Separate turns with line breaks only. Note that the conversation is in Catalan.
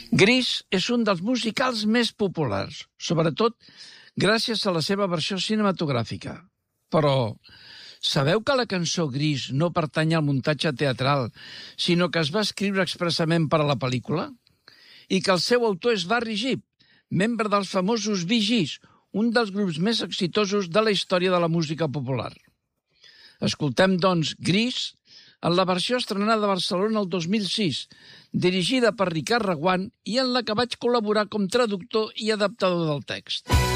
Gris és un dels musicals més populars, sobretot gràcies a la seva versió cinematogràfica. Però sabeu que la cançó Gris no pertany al muntatge teatral, sinó que es va escriure expressament per a la pel·lícula? I que el seu autor és Barry Gibb, membre dels famosos Bee Gees, un dels grups més exitosos de la història de la música popular. Escoltem, doncs, Gris, en la versió estrenada a Barcelona el 2006, dirigida per Ricard Reguant i en la que vaig col·laborar com traductor i adaptador del text.